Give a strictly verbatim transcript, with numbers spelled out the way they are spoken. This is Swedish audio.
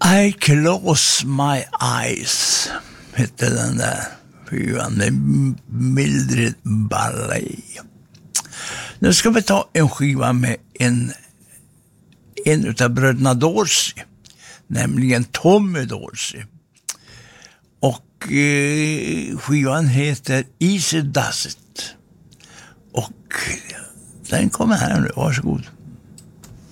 I close my eyes hette den där skivan med Mildred Barley. Nu ska vi ta en skiva med en en utav bröderna Dorsey, nämligen Tommy Dorsey. Och eh, skivan heter Easy Does It. Och den kommer här nu, varsågod.